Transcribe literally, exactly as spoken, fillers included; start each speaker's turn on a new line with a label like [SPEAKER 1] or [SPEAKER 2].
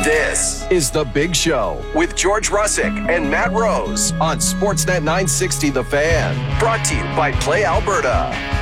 [SPEAKER 1] This is The Big Show with George Russick and Matt Rose on Sportsnet nine sixty The Fan. Brought to you by Play Alberta.